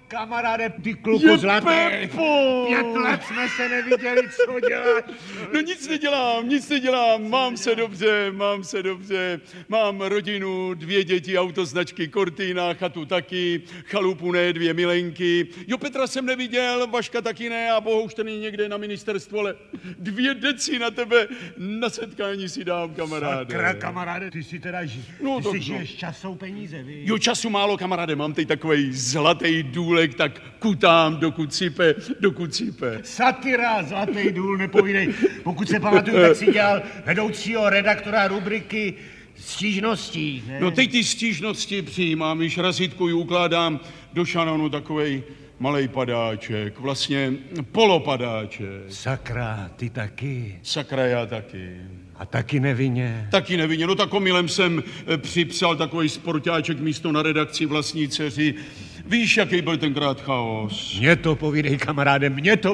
Kamaráde, ty kluku zlatý. 5 let jsme se neviděli, co děláš? No nic nedělám, mám se dobře, mám rodinu, 2 děti, autoznačky Cortina, chatu taky, chalupu ne, 2 milenky. Jo, Petra jsem neviděl, Vaška taky ne a Bohuž ten je někde na ministerstvu, ale 2 deci na tebe na setkání si dám, kamaráde. Sakra, kamaráde, ty si teda žiješ, čas jsou peníze, víš? Jo, času málo, kamaráde, mám teď takovej zlatý důlek, tak kutám, dokud sype. Satyra, zlatý důl, nepovídej. Pokud se pamatuju, tak si dělal vedoucího redaktora rubriky stížností, ne? No teď ty stížnosti přijímám, již razítkuju, ukládám do šanonu takovej malej padáček, vlastně polopadáček. Sakra, ty taky. Sakra, já taky. A taky nevinně. Taky nevinně, no tak omylem jsem připsal takovej sportáček místo na redakci vlastní dceři. Víš, jaký byl tenkrát chaos? Mně to povídej, kamaráde,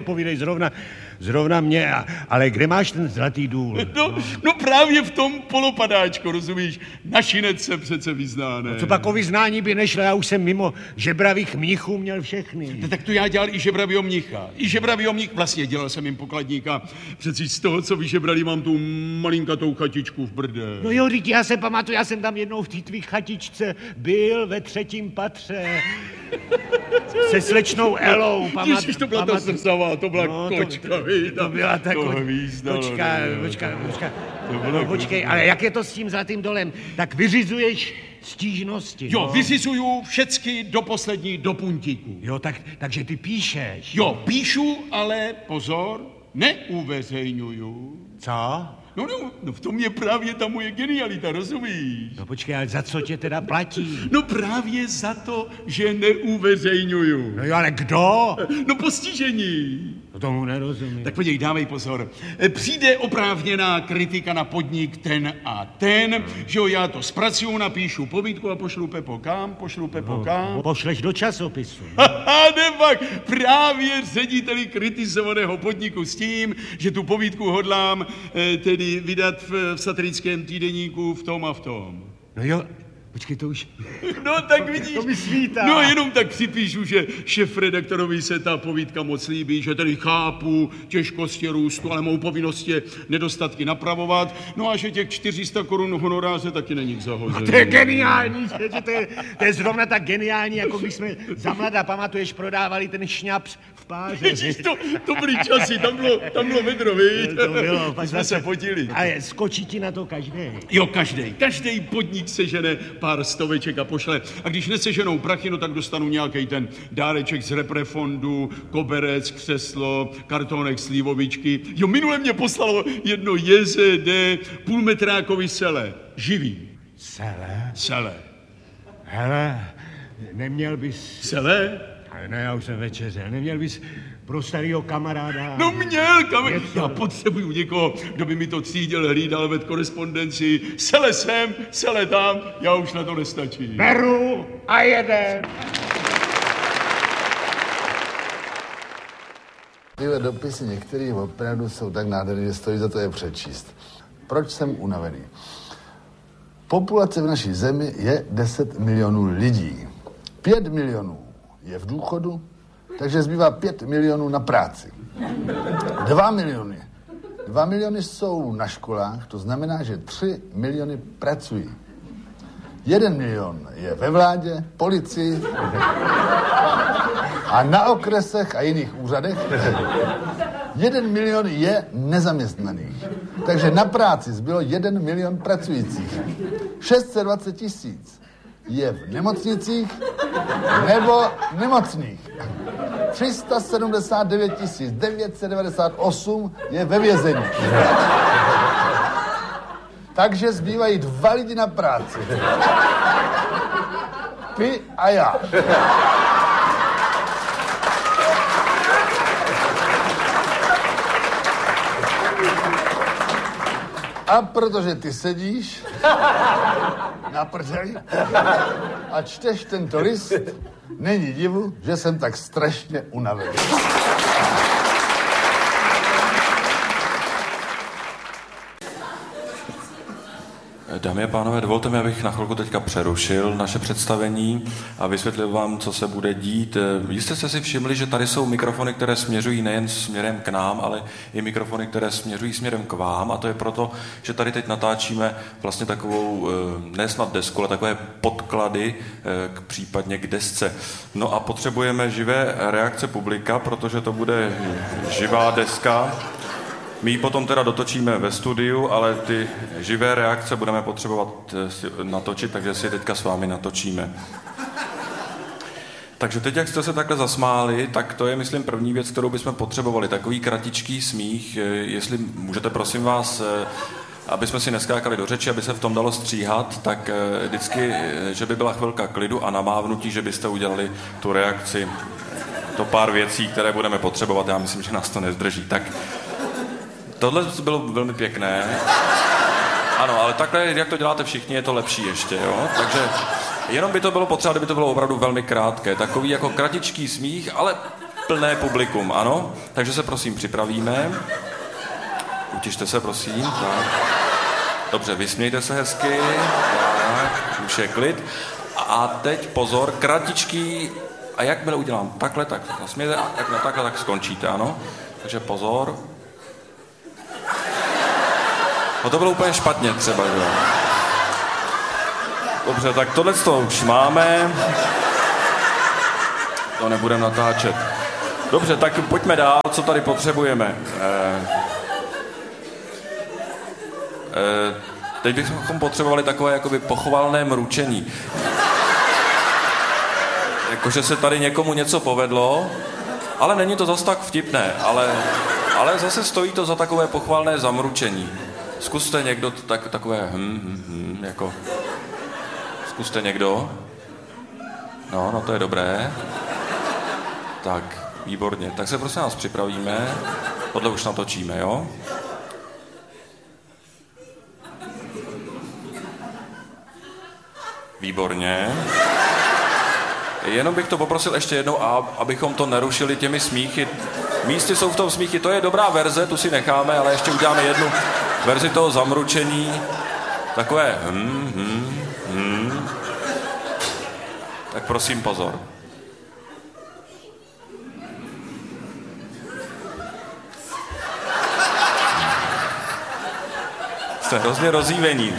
zrovna mě, ale kde máš ten zlatý důl? No právě v tom polopadáčku, rozumíš? Našinec se přece vyzná, ne? No co pak o vyznání by nešlo, já už jsem mimo žebravých mnichů měl všechny. No, tak to já dělal i žebravýho mnicha. Vlastně dělal jsem jim pokladníka. Přeci z toho, co vyžebrali, mám tu malinkatou chatičku v Brde. No jo, teď já se pamatuju, já jsem tam jednou v té tvý chatičce byl ve 3. patře. Se slečnou Elou, Ježiš, to byla ta zrzavá, to byla kočka, to byla ta kočka. No, počkej, ale jak je to s tím zlatým dolem? Tak vyřizuješ stížnosti, Jo, vyřizuju všecky do poslední, do puntíku. Jo, takže ty píšeš. Jo, píšu, ale pozor, neuveřejňuju. Co? No v tom je právě ta moje genialita, rozumíš? No počkej, ale za co tě teda platí? No právě za to, že neuveřejňuju. No jo, ale kdo? No postižení. No tomu nerozumím. Tak podívej, dávej pozor. Přijde oprávněná kritika na podnik ten a ten, že jo, já to zpracuju, napíšu povídku a pošlu Pepo kam? Pošleš do časopisu. Nepak, právě řediteli kritizovaného podniku s tím, že tu povídku hodlám tedy vydat v satirickém týdeníku v tom a v tom. No jo, počkej, to už... No tak vidíš. To mi svítá. No jenom tak připíšu, že šéfredaktorovi se ta povídka moc líbí, že tedy chápu těžkosti růstu, ale mou povinnost je nedostatky napravovat. No a že těch 400 korun honoráře taky není k zahození. To je geniální, to je zrovna tak geniální, jako když jsme za mladá, pamatuješ, prodávali ten šňaps v páře. Ježiš, to byly časy, tam bylo vedro, víš? To bylo. Pak jsme se potili. Ale skočí ti na to každý. Jo, každý podnik sežene pár stoveček a pošle. A když neseženou prachy, no tak dostanu nějaký ten dáreček z reprefondu, koberec, křeslo, kartonek, slivovičky. Jo, minule mě poslalo jedno JZD půlmetrákový sele. Živý. Sele. Hele, neměl bys... Sele? Ne, já už jsem večeřel. Neměl bys pro starýho kamaráda... No měl, já potřebuju někoho, kdo by mi to třídil, hlídal, ved korespondenci. Sele sem, sele tam, já už na to nestačí. Beru a jedem. Tyhle dopisy některých opravdu jsou tak nádherné, že stojí za to je přečíst. Proč jsem unavený? Populace v naší zemi je 10 milionů lidí. 5 milionů je v důchodu, takže zbývá 5 milionů na práci. 2 miliony jsou na školách, to znamená, že 3 miliony pracují. 1 milion je ve vládě, policii a na okresech a jiných úřadech. 1 milion je nezaměstnaných. Takže na práci zbylo 1 milion pracujících. 620 000 je v nemocnicích nebo nemocných. 379 998 je ve vězení. Takže zbývají 2 lidi na práci. Ty a já. A protože ty sedíš na prdeli a čteš tento list, není divu, že jsem tak strašně unavený. Dámy a pánové, dovolte mi, abych na chvilku teďka přerušil naše představení a vysvětlil vám, co se bude dít. Jistě jste si všimli, že tady jsou mikrofony, které směřují nejen směrem k nám, ale i mikrofony, které směřují směrem k vám. A to je proto, že tady teď natáčíme vlastně takovou, ne snad desku, ale takové podklady případně k desce. No a potřebujeme živé reakce publika, protože to bude živá deska. My ji potom teda dotočíme ve studiu, ale ty živé reakce budeme potřebovat natočit, takže si je teďka s vámi natočíme. Takže teď, jak jste se takhle zasmáli, tak to je, myslím, první věc, kterou bychom potřebovali. Takový kratičký smích, jestli můžete, prosím vás, aby jsme si neskákali do řeči, aby se v tom dalo stříhat, tak vždycky, že by byla chvilka klidu a namávnutí, že byste udělali tu reakci. To pár věcí, které budeme potřebovat, já myslím, že nás to nezdrží. Tak tohle bylo velmi pěkné. Ano, ale takhle, jak to děláte všichni, je to lepší ještě, jo? Takže jenom by to bylo potřeba, kdyby to bylo opravdu velmi krátké. Takový jako kratičký smích, ale plné publikum, ano? Takže se prosím připravíme. Utište se, prosím. Tak. Dobře, vysmějte se hezky. Tak, už je klid. A teď pozor, kratičký. A jakmile udělám takhle, tak nasmějte. A jakmile takhle, tak skončíte, ano? Takže pozor. No to bylo úplně špatně třeba, že? Dobře, tak tohle už máme. To nebudeme natáčet. Dobře, tak pojďme dál, co tady potřebujeme. Teď bychom potřebovali takové jakoby pochvalné mručení. Jakože se tady někomu něco povedlo, ale není to zas tak vtipné, ale zase stojí to za takové pochvalné zamručení. Zkuste někdo takové jako... Zkuste někdo. No, to je dobré. Tak, výborně. Tak se prosím nás připravíme. Tohle už natočíme, jo? Výborně. Jenom bych to poprosil ještě jednou, abychom to nerušili těmi smíchy. Místy jsou v tom smíchy, to je dobrá verze, tu si necháme, ale ještě uděláme jednu verzi toho zamručení. Takové Tak prosím pozor. Jste hrozně rozívení.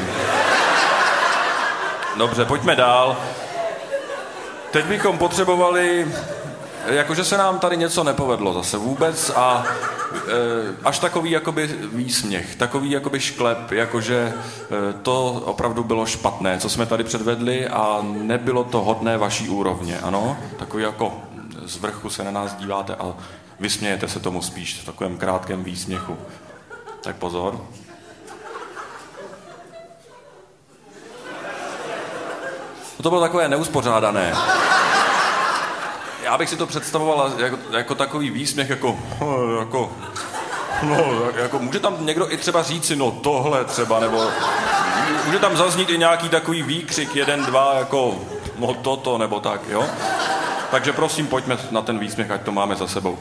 Dobře, pojďme dál. Teď bychom potřebovali, jakože se nám tady něco nepovedlo zase vůbec a až takový jakoby výsměch, takový jakoby šklep, jakože to opravdu bylo špatné, co jsme tady předvedli a nebylo to hodné vaší úrovně, ano? Takový jako z vrchu se na nás díváte a vysmějete se tomu spíš v takovém krátkém výsměchu. Tak pozor. To bylo takové neuspořádané. Já bych si to představoval jako takový výsměch, jako může tam někdo i třeba říci, no tohle třeba, nebo může tam zaznít i nějaký takový výkřik, 1, 2, jako no toto, nebo tak, jo? Takže prosím, pojďme na ten výsměch, ať to máme za sebou.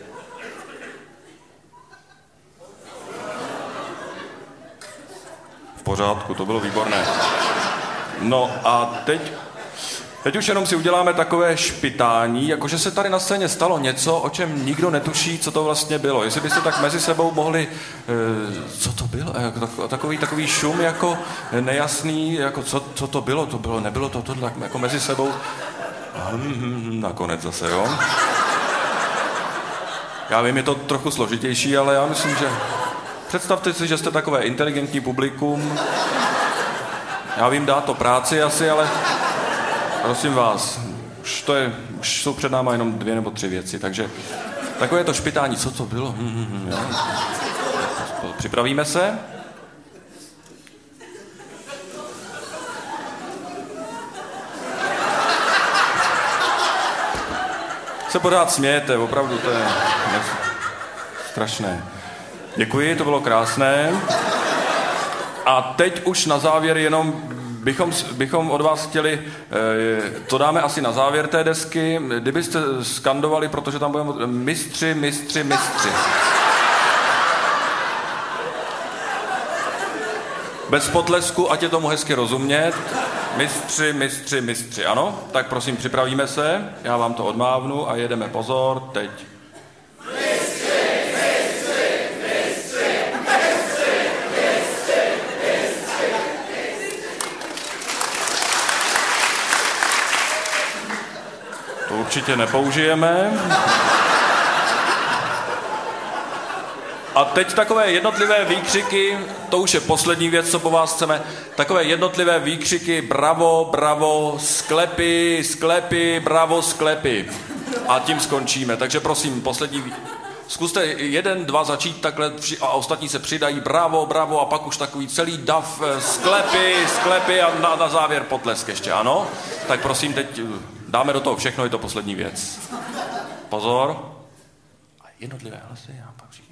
V pořádku, to bylo výborné. No a teď už jenom si uděláme takové špitání, jakože se tady na scéně stalo něco, o čem nikdo netuší, co to vlastně bylo. Jestli byste tak mezi sebou mohli, co to bylo? Takový šum jako nejasný, jako co to bylo? Nebylo to tak jako mezi sebou. Nakonec zase, jo? Já vím, je to trochu složitější, ale já myslím, že představte si, že jste takové inteligentní publikum. Já vím, dá to práci asi, ale prosím vás, už jsou před náma jenom 2 nebo 3 věci, takže takové to špitání, co to bylo? Připravíme se? Se pořád smějete, opravdu, to je strašné. Děkuji, to bylo krásné. A teď už na závěr jenom bychom od vás chtěli, to dáme asi na závěr té desky, kdybyste skandovali, protože tam budeme mistři, mistři, mistři. Bez potlesku, ať je tomu hezky rozumět. Mistři, ano? Tak prosím, připravíme se, já vám to odmávnu a jedeme, pozor, teď. To určitě nepoužijeme. A teď takové jednotlivé výkřiky, to už je poslední věc, co po vás chceme, takové jednotlivé výkřiky, bravo, bravo, sklepy, bravo, sklepy. A tím skončíme. Takže prosím, zkuste 1, 2 začít takhle a ostatní se přidají, bravo, bravo a pak už takový celý dav, sklepy a na závěr potlesk ještě, ano? Tak prosím, teď dáme do toho všechno, je to poslední věc. Pozor. A jednotlivé hlasy a pak všichni.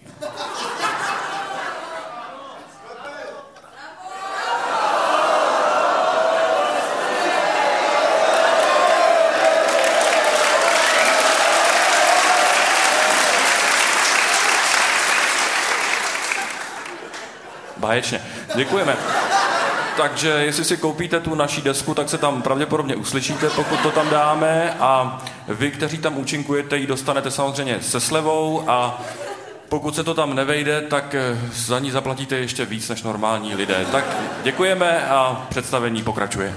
Báječně. Děkujeme. Takže jestli si koupíte tu naší desku, tak se tam pravděpodobně uslyšíte, pokud to tam dáme. A vy, kteří tam účinkujete, ji dostanete samozřejmě se slevou a pokud se to tam nevejde, tak za ní zaplatíte ještě víc než normální lidé. Tak děkujeme a představení pokračuje.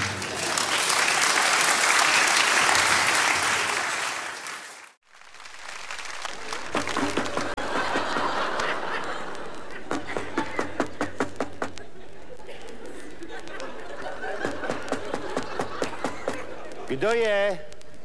Kdo je?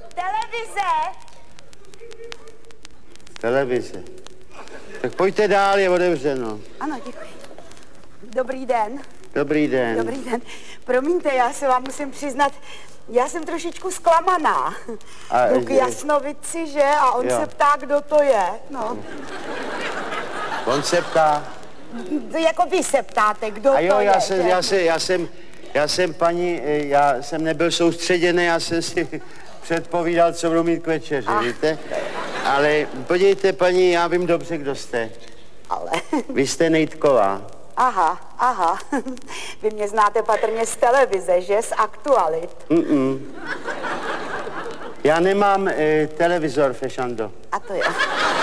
Televize. Tak pojďte dál, je otevřeno. Ano, děkuji. Dobrý den. Dobrý den. Dobrý den. Promiňte, já se vám musím přiznat, já jsem trošičku zklamaná. Jdu k Jasnovici, že? A on se ptá, kdo to je. No. On se ptá? Jako vy se ptáte, kdo to je. Já jsem paní, já jsem nebyl soustředěný, já jsem si předpovídal, co budu mít k večeři, víte? Ale podívejte, paní, já vím dobře, kdo jste. Ale... Vy jste Nejtková. Aha. Vy mě znáte patrně z televize, že? Z Aktualit. Já nemám televizor, Fešando. A to je?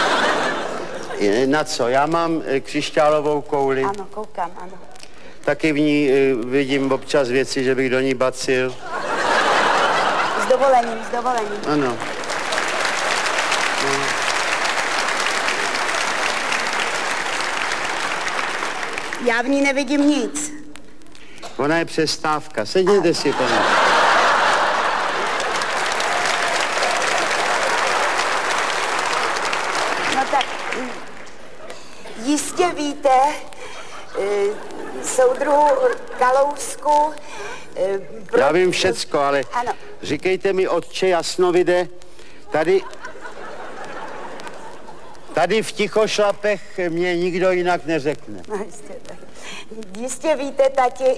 Na co? Já mám křišťálovou kouli. Ano, koukám, ano. Taky v ní vidím občas věci, že bych do ní bacil. S dovolením. Ano. Já v ní nevidím nic. Ona je přestávka. Sedněte si, pane. No tak, jistě víte, soudruhu Kalousku... Já vím všecko, ale ano. Říkejte mi, otče Jasnovide, tady v Tichošlapech mě nikdo jinak neřekne. No, jistě víte, tati...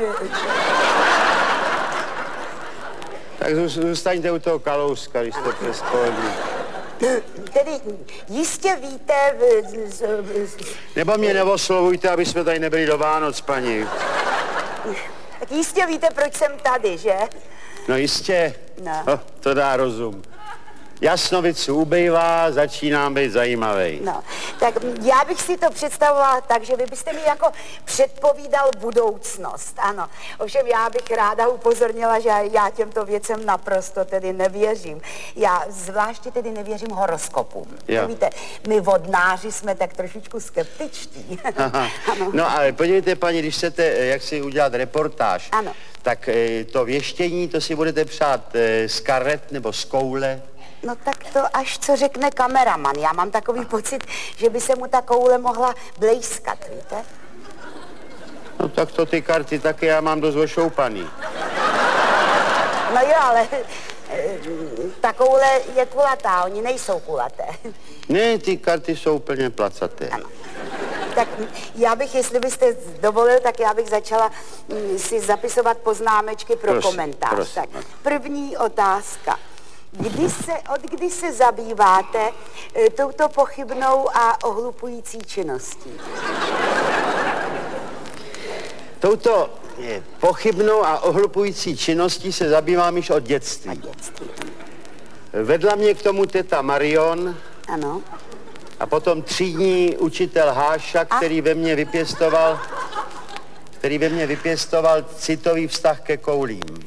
Tak zůstaňte u toho Kalouska, když jste přes pohodlí. Tedy jistě víte... Nebo mě neoslovujte, aby jsme tady nebyli do Vánoc, paní. Tak jistě víte, proč jsem tady, že? No jistě. No. To dá rozum. Jasnovic ubejvá, začíná být zajímavý. No, tak já bych si to představovala tak, že vy byste mi jako předpovídal budoucnost, ano. Ovšem já bych ráda upozornila, že já těmto věcem naprosto tedy nevěřím. Já zvláště tedy nevěřím horoskopům. Víte, my vodnáři jsme tak trošičku skeptičtí. Ano. No ale podívejte, paní, když chcete jak si udělat reportáž, ano. Tak to věštění, to si budete přát z karet nebo z koule? No tak to až co řekne kameraman. Já mám takový pocit, že by se mu ta koule mohla blejskat, víte? No tak to ty karty taky já mám dost ošoupaný. No jo, ale ta koule je kulatá, oni nejsou kulaté. Ne, ty karty jsou úplně placaté. Ano. Tak já bych, jestli byste dovolil, tak já bych začala si zapisovat poznámečky pro komentář. Prosím. Tak, první otázka. Od kdy se zabýváte touto pochybnou a ohlupující činností? Touto pochybnou a ohlupující činností se zabývám již od dětství. Vedla mě k tomu teta Marion. Ano. A potom třídní učitel Háša, který ve mně vypěstoval citový vztah ke koulím.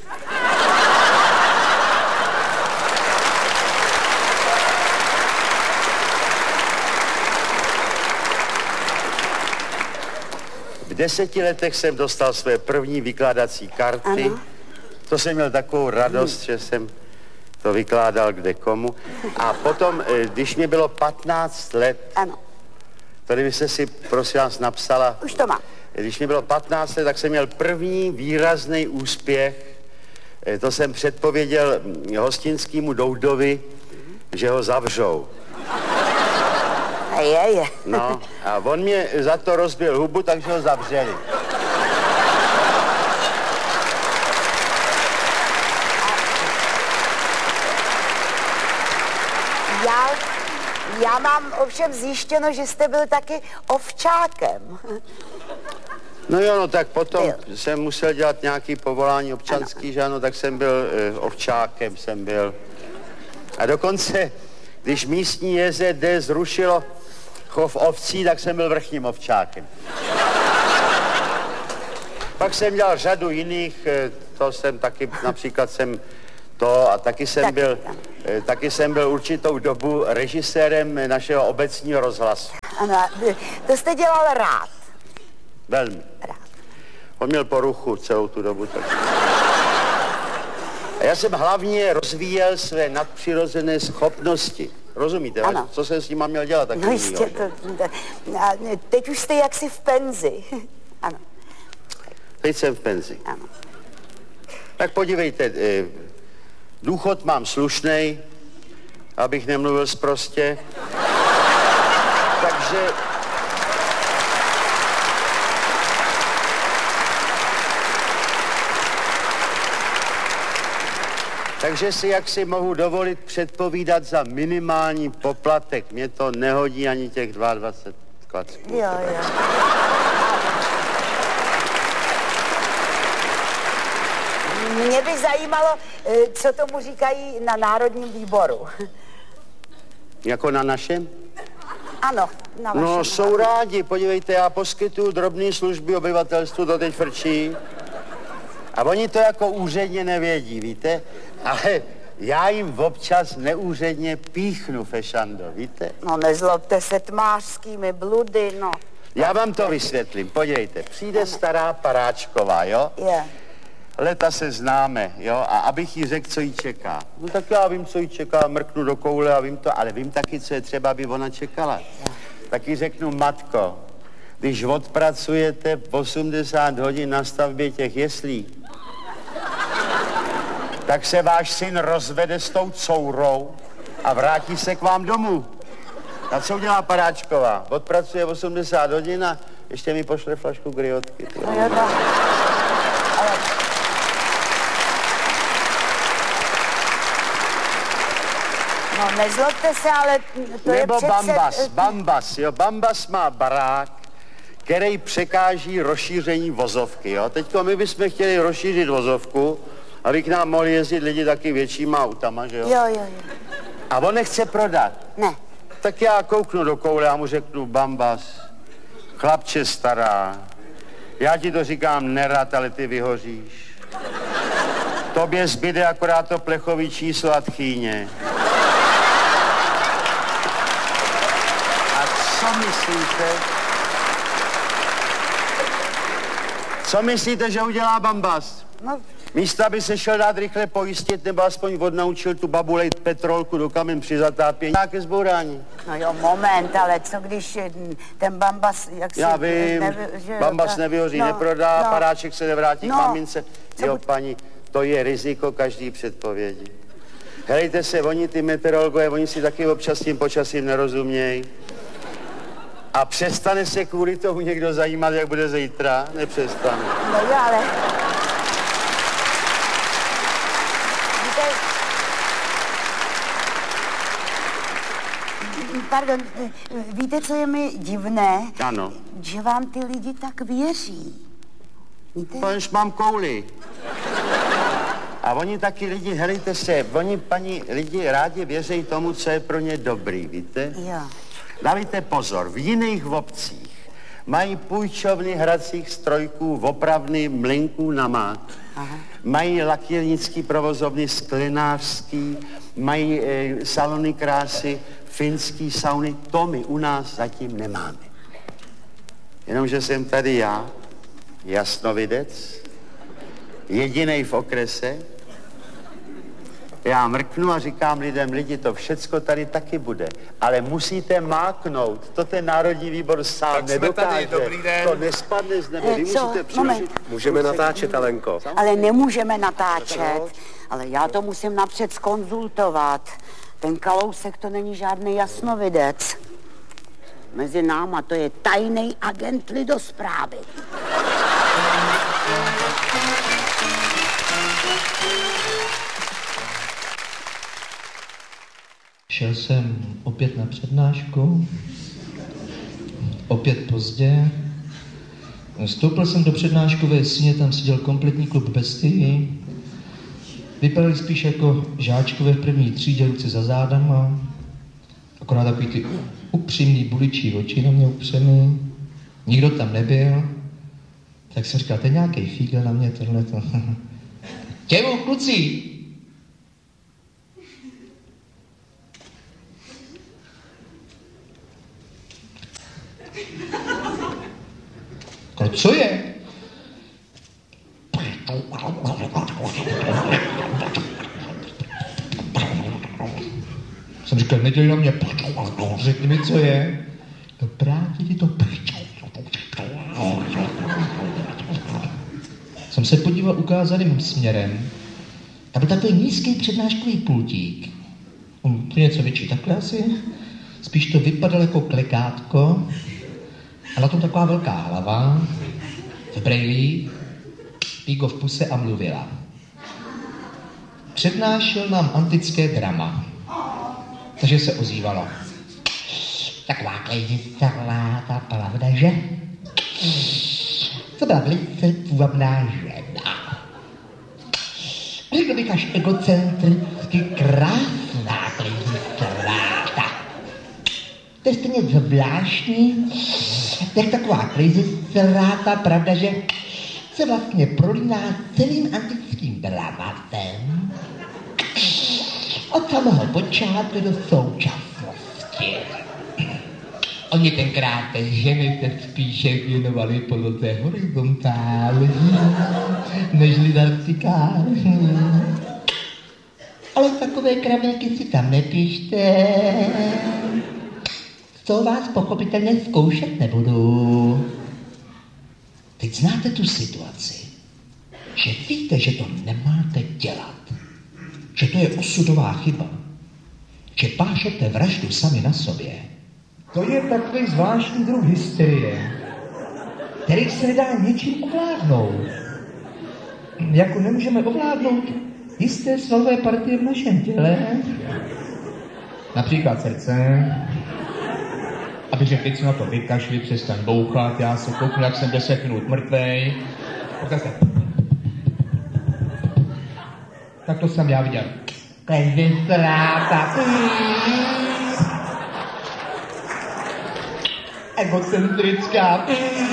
V 10 letech jsem dostal své první vykládací karty. Ano. To jsem měl takovou radost, že jsem to vykládal kde komu. A potom, když mi bylo 15 let, Ano. tady byste si, prosím vás, napsala. Už to má. Když mi bylo 15 let, tak jsem měl první výrazný úspěch. To jsem předpověděl hostinskému Doudovi, že ho zavřou. Je. No, a on mě za to rozbil hubu, takže ho zavřeli. Já mám ovšem zjištěno, že jste byl taky ovčákem. No jo, no tak potom jsem musel dělat nějaký povolání občanský, že ano, tak jsem byl ovčákem, jsem byl. A dokonce, když místní JZD zrušilo chov ovcí, tak jsem byl vrchním ovčákem. Pak jsem dělal řadu jiných, to jsem taky, například jsem to a taky jsem byl určitou dobu režisérem našeho obecního rozhlasu. Ano, to jste dělal rád. Velmi. Rád. On měl poruchu celou tu dobu. Tak. A já jsem hlavně rozvíjel své nadpřirozené schopnosti. Rozumíte? Ano. Co jsem s nima měl dělat? Tak No jistě, teď už jste jaksi v penzi. Ano. Teď jsem v penzi. Ano. Tak podívejte, důchod mám slušnej, abych nemluvil sprostě. Takže si jaksi mohu dovolit předpovídat za minimální poplatek. Mě to nehodí ani těch 22 klacků. Jo. Mě by zajímalo, co tomu říkají na Národním výboru. Jako na našem? Ano, na vašem. No, jsou rádi. Podívejte, já poskytuju drobné služby obyvatelstvu, to teď frčí. A oni to jako úředně nevědí, víte? Ale já jim občas neúředně píchnu, Fešando, víte? No, nezlobte se tmářskými bludy, no. Já vám to vysvětlím, podívejte. Přijde stará Paráčková, jo? Je. Leta se známe, jo? A abych jí řekl, co jí čeká. No tak já vím, co jí čeká, mrknu do koule a vím to, ale vím taky, co je třeba, aby ona čekala. Tak jí řeknu, matko, když odpracujete 80 hodin na stavbě těch jeslí, tak se váš syn rozvede s tou courou a vrátí se k vám domů. A co udělá Paráčková? Odpracuje 80 hodin a ještě mi pošle flašku griotky. No jo, no. Ale... No, nezlobte se, ale to Nebo je přece... Bambas, jo. Bambas má barák, který překáží rozšíření vozovky, jo. Teďko my bychom chtěli rozšířit vozovku, aby k nám mohli jezdit lidi taky většíma autama, že jo? Jo. A on nechce prodat. Ne. Tak já kouknu do koule a mu řeknu, Bambas, chlapče stará, já ti to říkám nerad, ale ty vyhoříš. Tobě zbyde akorát to plechový číslo a tchýně. A co myslíte, že udělá Bambas? No, Místo, aby se šel dát rychle pojistit, nebo aspoň odnaučil tu babu lejt petrolku do kamen při zatápění. Nějaké zbourání. no jo, moment, ale co když ten Bambas... Jak Já si, vím, Bambas nevyhoří, neprodá, Paráček se nevrátí k mamince. Jo, paní, to je riziko každý předpovědi. Helejte se, oni ty meteorologové, oni si taky občas tím počasím nerozumějí. A přestane se kvůli tomu někdo zajímat, jak bude zítra? Nepřestane. No jo, ale... Pardon, víte, co je mi divné? Ano. Že vám ty lidi tak věří. Víte? Tož mám kouli. A oni taky lidi, helejte se, oni paní lidi rádi věří tomu, co je pro ně dobrý, víte? Jo. Dávajte pozor, v jiných obcích mají půjčovny hracích strojků, opravny mlinků na mák. Aha. Mají lakírnický provozovny, sklenářský, mají salony krásy, finský sauny. To my u nás zatím nemáme. Jenomže jsem tady já, jasnovidec, jedinej v okrese. Já mrknu a říkám lidem, lidi, to všecko tady taky bude, ale musíte máknout. To ten Národní výbor sám nedokáže. Tady, dobrý den. To nespadne z nebe, vy musíte přiložit. Můžeme natáčet, Alenko. Ale nemůžeme natáčet. Ale já to musím napřed zkonzultovat. Ten Kalousek to není žádný jasnovidec. Mezi náma to je tajný agent lidosprávy. Šel jsem opět na přednášku, opět pozdě. Vstoupil jsem do přednáškové síně, tam seděl kompletní klub bestii. Vypadali spíš jako žáčkové v první třídě, ruce za zádama. Akorát takový ty upřímný buličí oči na mě upřený. Nikdo tam nebyl. Tak jsem říkal, to je nějaký fígl na mě tohleto. Těmu, kluci! Co je? Jsem říkal, nedělej na mě, řekni mi, co je. No právě ti to. Jsem se podíval ukázaným směrem. Tam byl takový nízký přednáškový pultík. To něco větší takhle asi. Spíš to vypadalo jako klekátko. A na tom taková velká hlava, v brejlích, píko v puse a mluvila. Přednášel nám antické drama. Takže se ozývalo. Taková klejzistarlá ta pravda, že? To byla velice půvabná žena. Řekl bych až egocentricky krásná klejzistarláta. To je stejně zvláštní, jak taková klejzistarláta, pravda, že se vlastně prolíná celým antickým dramatem od samého počátku do současnosti. Oni tenkrát ženy se spíše věnovali podle horizontály, nežli vertikální. Ale takové kravěnky si tam nepíšte. To vás pochopitelně zkoušet nebudu. Teď znáte tu situaci, že víte, že to nemáte dělat, že to je osudová chyba, že pášete vraždu sami na sobě. To je takový zvláštní druh hysterie, který se nedá ničím ovládnout. Jako nemůžeme ovládnout jisté svalové partie v našem těle, například srdce. Aby řekl, teď si na to vykašli, přestaň bouchat, já se kouknu, jak jsem 10 minut mrtvej. Tak to jsem já viděl. Egocentrická.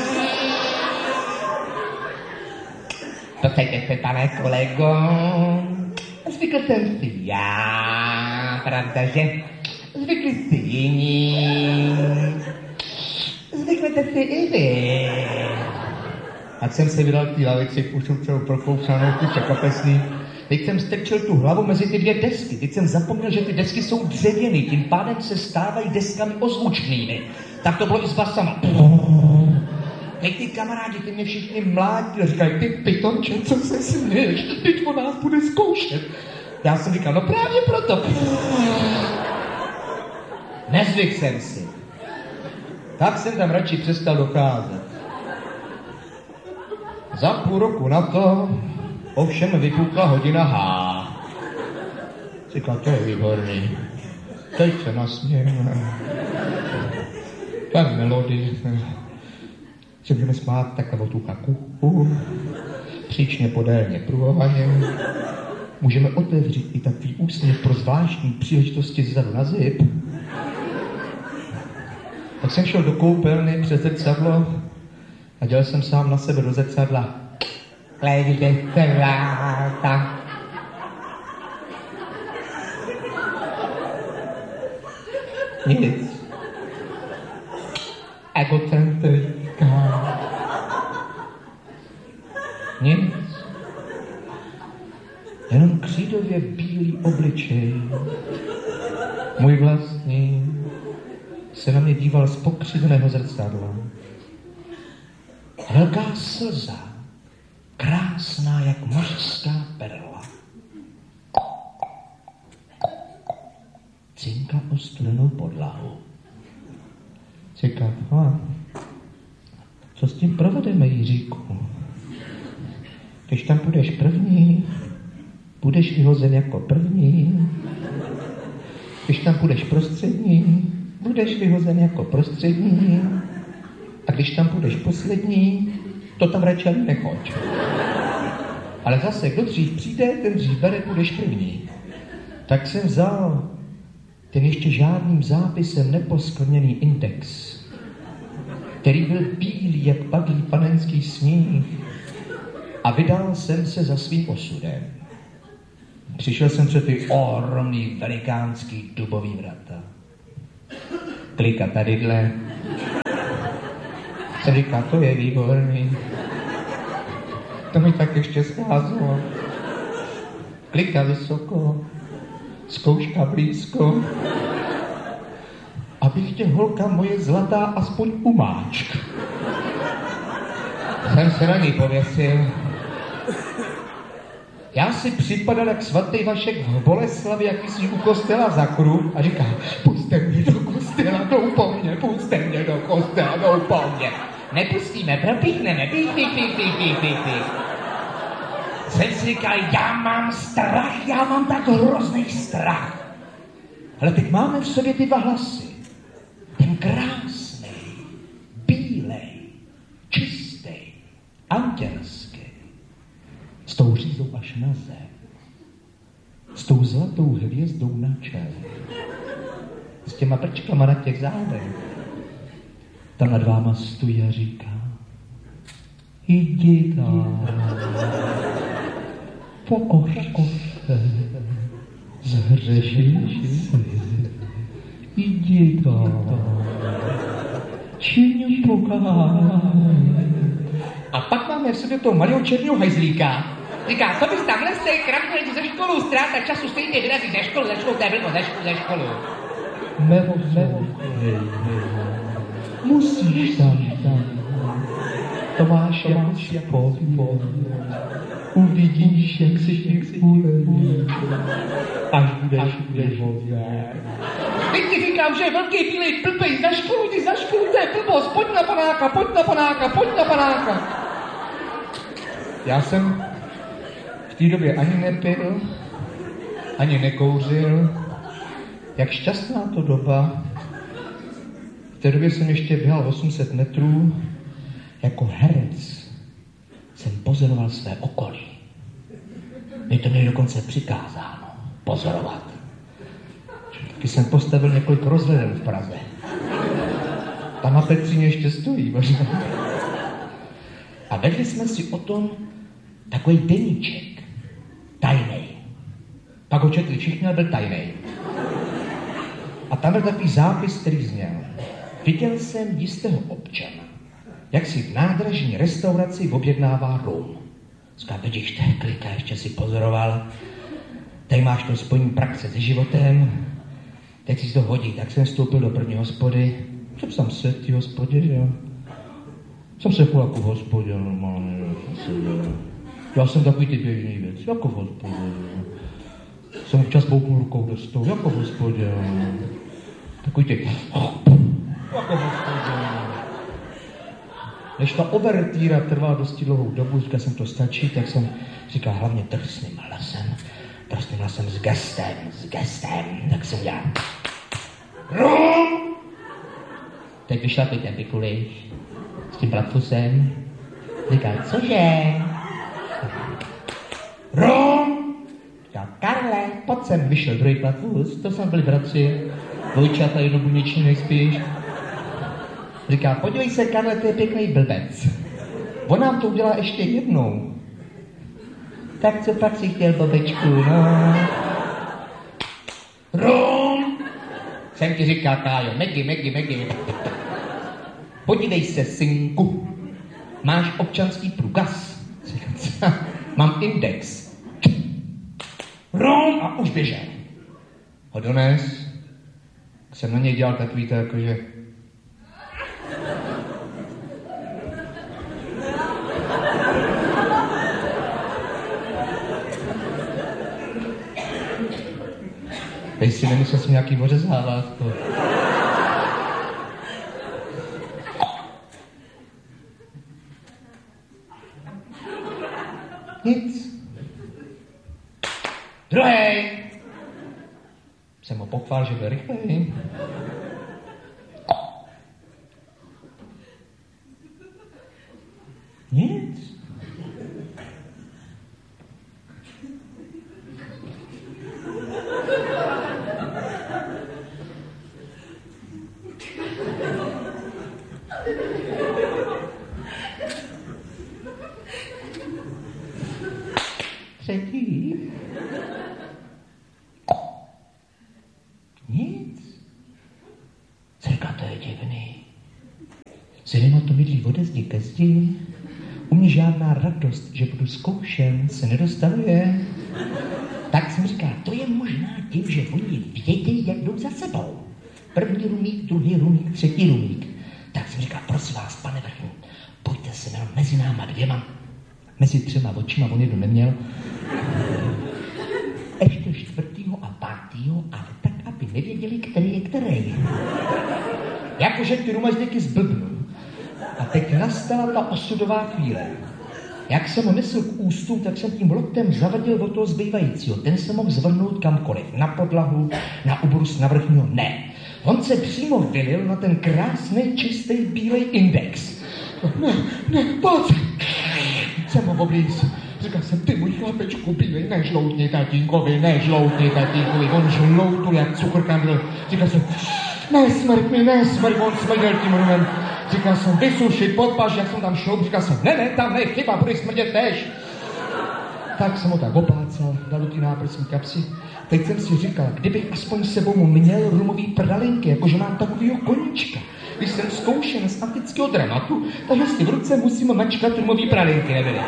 Dostajte se, pane kolego. Zvykl jsem si já, pravda, že? Zvykli si jiní. Zvyknete si i vy. Ať jsem se vydal k té lavici, už jsem celou prokousanou, kuče kapesný. Teď jsem strčil tu hlavu mezi ty dvě desky. Teď jsem zapomněl, že ty desky jsou dřevěný, tím pádem se stávají deskami ozvučnými. Tak to bylo i s basama. Teď ty kamarádi, ty mě všichni mládí a říkají, ty pitonče, co se směješ, teď o nás bude zkoušet. Já jsem říkal, no právě proto. Nezvyk jsem si. Tak jsem tam radši přestal docházet. Za půl roku na to ovšem vypukla hodina H. Říkal, to je výborný. Teď se nasmějeme. Tak melodii. Se budeme smát takhle o tu chaku. příčně podélně pruhovaně. Můžeme otevřít i takový úsměv pro zvláštní příležitosti zezadu na zip. Tak jsem šel do koupelny přes zrcadlo a dělal jsem sám na sebe do zrcadla. Kde se vláta? Nic. Egocentrická. Nic. Jenom křídově bílý obličej. Můj vlastní se na mě díval z pokřiveného zrcadla. Velká slza, krásná jak mořská perla. Cinkla o studenou podlahu. Říká, co s tím provedeme, Jiříku? Když tam půjdeš první, budeš vyhozen jako první. Když tam půjdeš prostřední, budeš vyhozen jako prostřední. A když tam půjdeš poslední, to tam radši ani nechoď. Ale zase, kdo dřív přijde, ten dřív bere, budeš první. Tak jsem vzal ten ještě žádným zápisem neposkvrněný index, který byl bílý jak padlý panenský sníh, a vydal jsem se za svým osudem. Přišel jsem před ty ohromný velikánský dubový vrata. Klika tadyhle. Se říká, to je výborný. To mi tak ještě scházelo. Klika vysoko, zkouška blízko. Abych tě, holka moje zlatá, aspoň umáčk. Jsem se na ní pověsil. Já si připadal jak svatý Vašek v Boleslavi, jaký si u kostela za kruh a říká, puste mě do kostela, jdou po mně, puste mě do kostela, jdou po mně. Nepustíme, propíchneme, pích. Jsem si říkal, já mám strach, já mám tak hrozný strach. Ale teď máme v sobě ty dva hlasy. Ten krásný, bílej, čistý, andělský. S tou řízou až na zem. S tou zlatou hvězdou na čele. S těma prčkama na těch zádech. Tam nad váma stojí a říká, jdi tam, pokoř se, zhřešíš se, jdi tam, čiň pokání. A pak máme v sobě toho malého černého hajzlíka. Říká, co bys tamhle z té kravně ze školu ztráta času, stejně vyrazí ze školu, to je blbo, ze školu. Mevo, musíš tam. Tomáš, uvidíš, jak si těch uleví, až budeš vyhovět. Teď ti říkám, že je velký bílej blbej, za školu, to je blbost, pojď na panáka. Já jsem v té době ani nepil, ani nekouřil. Jak šťastná to doba. V té době jsem ještě běhal 800 metrů. Jako herec jsem pozoroval své okolí. Mě to měli dokonce přikázáno pozorovat. Taky jsem postavil několik rozhledem v Praze. Tam na Petříně ještě stojí možná. A vedli jsme si o tom takový deníček. Tajnej. Pak ho četli všichni, ale byl tajnej. A tam byl takový zápis, který zněl. Viděl jsem jistého občana, jak si v nádražní restauraci objednává rum. Říká, vidíš, to je klika, ještě si pozoroval. Tady máš to spojení praxe se životem. Teď si to hodí, tak jsem vstoupil do první hospody. Jsem tam sedl v té hospodě, že jo. Jsem se jako v hospodě normálně. Já jsem takový ty běžný věc, jako v hospodě. Jsem občas bouknul rukou do stolu, jako v hospodě. Takový ty, jako v hospodě. Než ta overtýra trvala dosti dlouhou dobu, říkal jsem, to stačí, tak jsem říkal, hlavně drsným hlasem s gestem, tak jsem dělal. Teď vyšla ten pikuliš s tím platfusem, Říká, cože? Rum! Říká, Karle, pojď sem, vyšel druhý platus, to jsme byli bratři, dvojčata jednobuněční nejspíš. Říká, podívej se, Karle, to je pěkný blbec. On nám to udělá ještě jednou. Tak co pak si chtěl, bobečku, no? Rum! Jsem ti říkal, Kájo, Megi. Podívej se, synku. Máš občanský průkaz? Mám index. Rum! A už běžel. Ho dones. Jsem na něj dělal takový to, jakože... Teď si nemusel jsem nějaký ořezávat. Nic. Druhej. Jsem ho pochvál, že byl rychlej. Nic. Třetí. Nic. Říká, to je divný. Silino to mydlí ode zdi ke zdi. U mě žádná radost, že budu zkoušen, se nedostavuje. Tak jsem říkal, to je možná tím, že oni vědějí, jak jdou za sebou. První rumík, druhý rumík, třetí rumík. Tak jsem říkal, prosím vás, pane vrchní, pojďte se jenom mezi náma dvěma, mezi třema očima, on jedno neměl. Ještě čtvrtýho a pátýho, ale tak, aby nevěděli, který je který. Jakože ty rumazděky zblbnou. A teď nastala ta osudová chvíle. Jak jsem ho nesl k ústům, tak jsem tím loktem zavadil do toho zbývajícího. Ten se mohl zvrhnout kamkoliv. Na podlahu, na ubrus, na vrchního. Ne. On se přímo vylil na ten krásný, čistý, bílej index. Ne, pojď. Jsem ho oblíz. Říkal jsem, ty můj chlapečku, bílej, nežloutni tatínkovi. On žloutul jak cukrkandl. Říkal jsem, nesmrt mi, on smrděl tím rumem. Říkal jsem, vysušit, podpaž, jak jsem tam šloub. Říkal jsem, ne, tam ne, chyba, budeš smrdět tež. Tak jsem ho tak oplácal, dal do té náprsní kapsy. Teď jsem si říkal, kdybych aspoň s sebou měl rumový pralinky, jakože mám takovýho koníčka. Když jsem zkoušen z antického dramatu, takže si v ruce musím mačkat rumový pralinky, nebyly.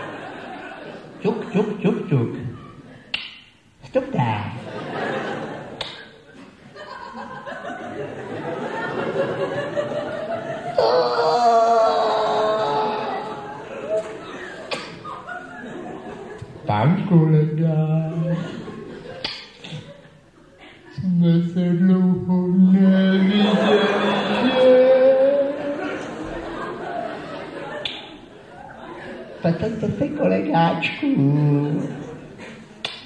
Ťuk. Stopte. Pan kolega, jsme se dlouho neviděli, Patrte se, kolegáčku.